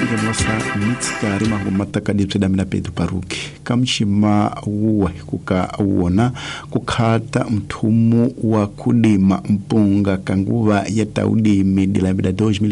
ika mwasa mitsikari mahumata kadipsedamina Pedro Paruki. Kamshima uwa kuka kukata mtumu wa kudima mpunga kanguva ya taudimi dilabida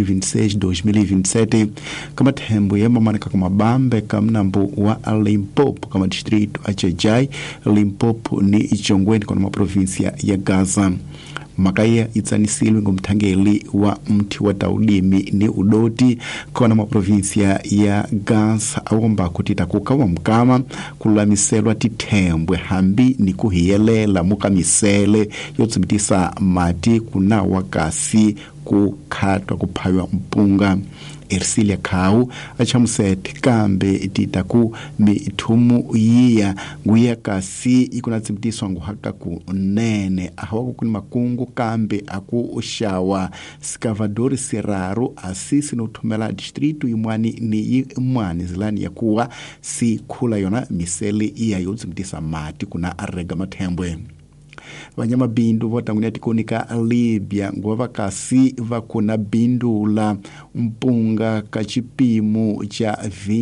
2026-2027 kama tembu ya mamanaka kama bambe kamnambu wa Limpopo kama distrito achajai. Limpopo ni ichongweni kwa provinsia ya Gaza. Makaya itsanisili ngumtangeli wa mti wa taudimi ni udoti kwa provinsia ya Gaza awomba kutita kukawa mkama kula miselwa titembwe hambi ni kuhiyelela muka misele yotsibitisa mati kuna wakasi kukatwa kupaywa mpunga. Ersilia Kau achamusete kambe ititaku mitumu iya nguya kasi ikunatsibitiswa nguhaka ku nene ahawako kuni makungu kambe aku ushawa Skavadori Seraru asisi nutumela distritu imwani ni imwani zilani ya kuwa si kula yona miseli iya yotsibitisa mati kuna arega matembwe. Wanyama bindu votangunia tikunika Libya nguwa kasi vakuna bindula mpunga kachipimu cha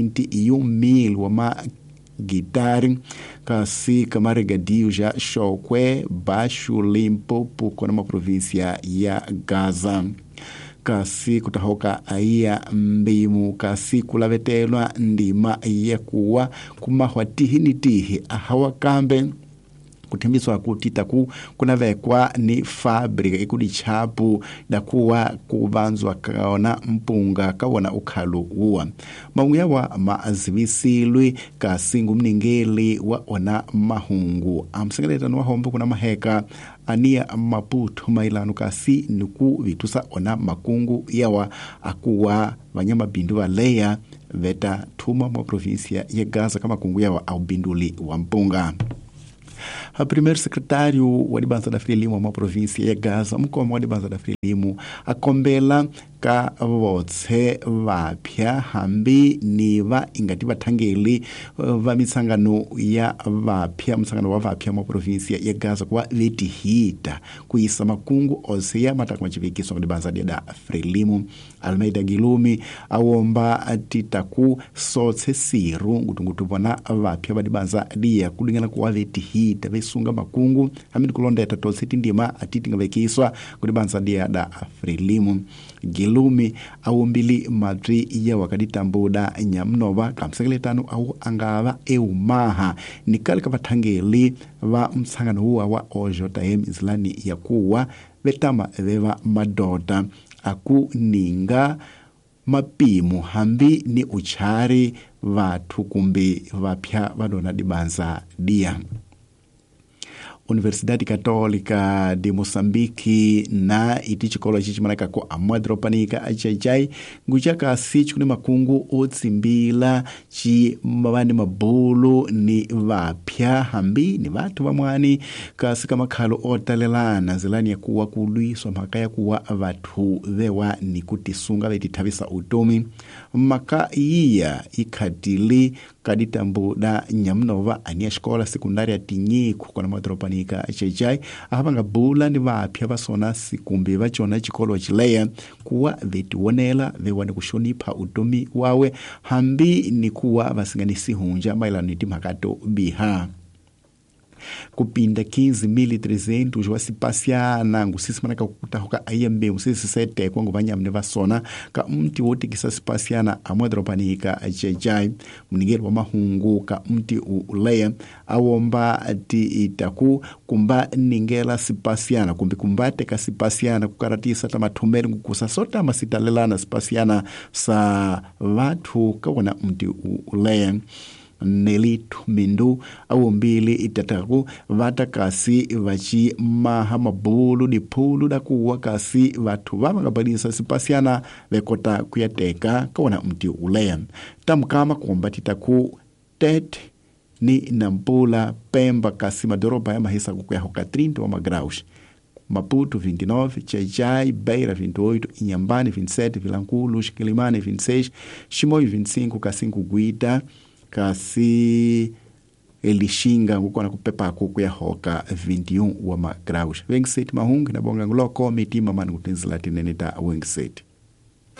20,000 wama gitari kasi kamaregadio ja Shokwe Bashu Limpopo kwa provinsia ya Gaza. Kasi kutahoka aya mbimu kasi kulavetelwa ndima ya kuwa kumahwatihi ahawa kambe kutimbiswa kutita kuna vekwa ni fabrika ikudi chapu na kuwa kubanzwa kaona mpunga kawana ukalu uwa. Maungia wa maazivisilwi kasingu mningeli wa wana mahungu. Amsengeleta nuwa hombu kuna maheka ania Maputo mailanu kasi nuku vitusa wana makungu yawa akuwa wanyama bindu wa leya veta tuma mwa provinsia ya Gaza kama kungu yawa au binduli wa mpunga. A primeiro secretário wa Dibanza da Frelimo uma província ya Gaza mkoa wa Dibanza da Frelimo akombela ka votse vapya hambi ni va ingati vatangeli va mitsangano ya vapya mtsangano wa vapya mu provinsia ya Gaza kwa vetihita kuisa makungu ose ya matakwa chivikiso Dibanza da Frelimo. Almeida Gilumi awomba atitaku sotse siru ngutungutubona vapya va Dibanza dia kulingana kwa vetihita vesunga makungu hamidi kulonda etatose tindima atitinga vekiswa Dibanza dia da Frelimo. Gilumi awombili madri ya wakaditambuda nyamnova kamsekeletanu au angava eumaha nikalika vatangeli va msangano huwa wa OJM izlani ya kuwa vetama veva madota aku ninga mapimu hambi ni uchari vatu kumbi vapya vadona Dibanza dia. Universidade Católica de Moçambique na itichikolo chichimanaka ko amwadropanika achajai nguchaka asichi kune makungu otsimbila chi mabani mabulu ni vapya hambi ni vatu vamwani kasika makhalo otalelana zilani ya kuwa kuluiswa makaya kuwa vatu vewa ni kutisunga vetitavisa utumi maka iya ikadili kaditambuda nyamnova ania shkola sekundaria tinyiku kwa mwadropanika achajai ahapanga bula ni vapya vasona sikumbi vachona chikolo chileya kuwa vetiwonela vewane kushonipa utumi wawe hambi ni kuwa vasinganisi hunja maila niti makato biha. Kupinda 15,300 wasipasiana ngusisi manaka kutahuka ayembe musisi sete kwangu vanyamne vasona ka mti wote kisa sipasiana amwadropanika achajai mnigeri wa mahungu ka mti uleya awomba ati itaku kumba ningela sipasiana kumbi kumbate ka sipasiana kukaratisa tamatumeri ngukusa sota masitalelana sipasiana sa vatu kawana mti uleya. Nelitu mindu awombili itataku vata kasi vachi maha mabulu di pulu da kuwa kasi vatu vama kabalisa sipasiana vekota kuyateka kawana mti uleya. Tamkama kumbati taku tete ni Nampula Pemba kasi madoroba ya mahisa kukuya hoka 30 wa magraus. Maputo 29, Chai, Beira 28, Inhambane 27, Vilanculo, Quilimane 26, Chimoio 25, Kacingo Guida, kasi Elixinga ngukona kupepa kuku ya hoka 21 wa magraus. Wengiseti mahungi na bonga nguloko mitima manu kutinzila tinenita wengiseti.